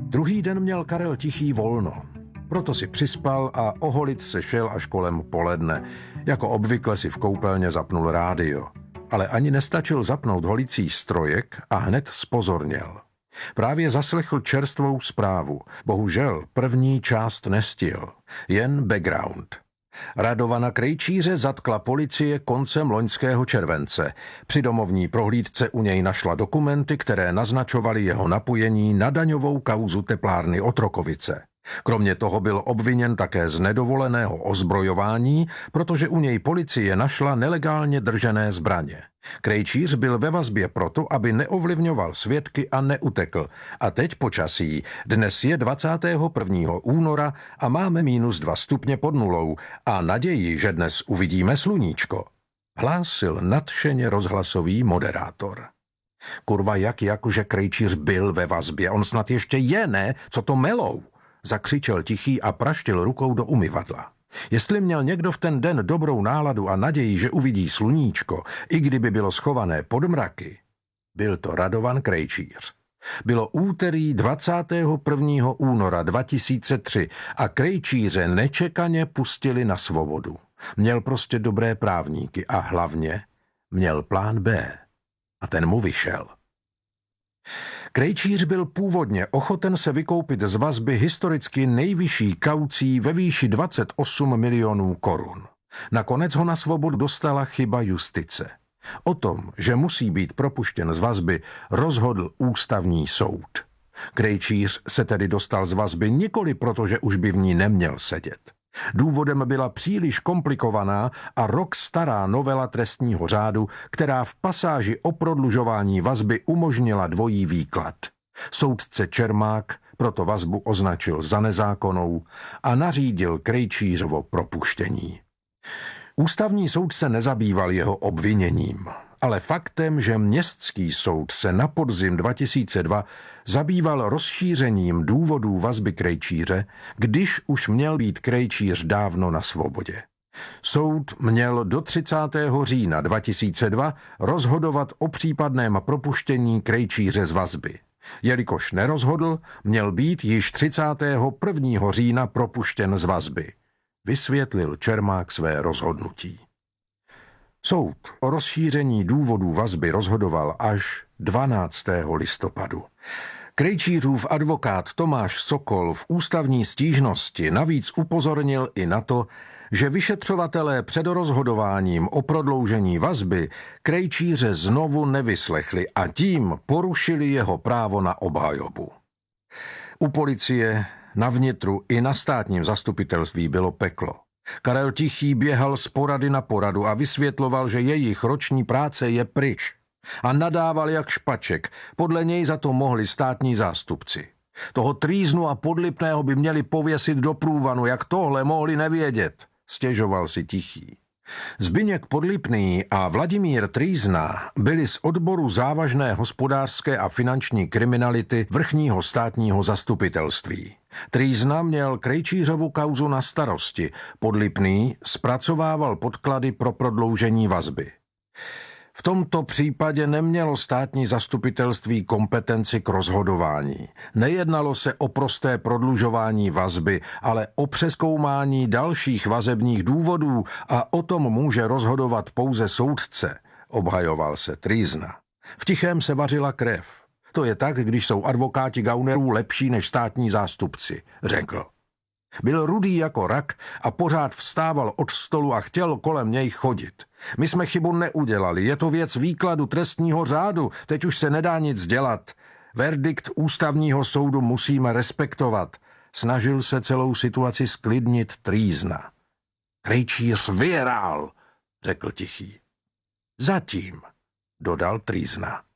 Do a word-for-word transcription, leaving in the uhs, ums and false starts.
Druhý den měl Karel Tichý volno. Proto si přispal a oholit se šel až kolem poledne. Jako obvykle si v koupelně zapnul rádio. Ale ani nestačil zapnout holicí strojek a hned zpozorněl. Právě zaslechl čerstvou zprávu. Bohužel první část nestihl. Jen background. Radovana Krejčíře zatkla policie koncem loňského července. Při domovní prohlídce u něj našla dokumenty, které naznačovaly jeho napojení na daňovou kauzu teplárny Otrokovice. Kromě toho byl obviněn také z nedovoleného ozbrojování, protože u něj policie našla nelegálně držené zbraně. Krejčíř byl ve vazbě proto, aby neovlivňoval svědky a neutekl. A teď počasí. Dnes je dvacátého prvního února a máme minus dva stupně pod nulou a naději, že dnes uvidíme sluníčko. Hlásil nadšeně rozhlasový moderátor. Kurva, jak jakože Krejčíř byl ve vazbě, on snad ještě je, ne? Co to melou? Zakřičel Tichý a praštil rukou do umyvadla. Jestli měl někdo v ten den dobrou náladu a naději, že uvidí sluníčko, i kdyby bylo schované pod mraky, byl to Radovan Krejčíř. Bylo úterý dvacátého prvního února dva tisíce tři a Krejčíře nečekaně pustili na svobodu. Měl prostě dobré právníky a hlavně měl plán B. A ten mu vyšel. Krejčíř byl původně ochoten se vykoupit z vazby historicky nejvyšší kaucí ve výši dvacet osm milionů korun. Nakonec ho na svobodu dostala chyba justice. O tom, že musí být propuštěn z vazby, rozhodl ústavní soud. Krejčíř se tedy dostal z vazby nikoli proto, že už by v ní neměl sedět. Důvodem byla příliš komplikovaná a rok stará novela trestního řádu, která v pasáži o prodlužování vazby umožnila dvojí výklad. Soudce Čermák proto vazbu označil za nezákonnou a nařídil Krejčířovo propuštění. Ústavní soud se nezabýval jeho obviněním, ale faktem, že městský soud se na podzim dva tisíce dva zabýval rozšířením důvodů vazby Krejčíře, když už měl být Krejčíř dávno na svobodě. Soud měl do třicátého října dva tisíce dva rozhodovat o případném propuštění Krejčíře z vazby. Jelikož nerozhodl, měl být již třicátého prvního října propuštěn z vazby. Vysvětlil Čermák své rozhodnutí. Soud o rozšíření důvodů vazby rozhodoval až dvanáctého listopadu. Krejčířův advokát Tomáš Sokol v ústavní stížnosti navíc upozornil i na to, že vyšetřovatelé před rozhodováním o prodloužení vazby Krejčíře znovu nevyslechli a tím porušili jeho právo na obhajobu. U policie, na vnitru i na státním zastupitelství bylo peklo. Karel Tichý běhal z porady na poradu a vysvětloval, že jejich roční práce je pryč. A nadával jak špaček, podle něj za to mohli státní zástupci. Toho trýznu a podlipného by měli pověsit do průvanu, jak tohle mohli nevědět, stěžoval si Tichý. Zbyněk Podlipný a Vladimír Trýzna byli z odboru závažné hospodářské a finanční kriminality vrchního státního zastupitelství. Trýzna měl Krejčířovu kauzu na starosti, Podlipný zpracovával podklady pro prodloužení vazby. V tomto případě nemělo státní zastupitelství kompetenci k rozhodování. Nejednalo se o prosté prodlužování vazby, ale o přezkoumání dalších vazebních důvodů a o tom může rozhodovat pouze soudce, obhajoval se Trýzna. V tichém se vařila krev. To je tak, když jsou advokáti gaunerů lepší než státní zástupci, řekl. Byl rudý jako rak a pořád vstával od stolu a chtěl kolem něj chodit. My jsme chybu neudělali, je to věc výkladu trestního řádu, teď už se nedá nic dělat. Verdikt ústavního soudu musíme respektovat. Snažil se celou situaci sklidnit Trýzna. Krejčíř vyhrál, řekl Tichý. Zatím, dodal Trýzna.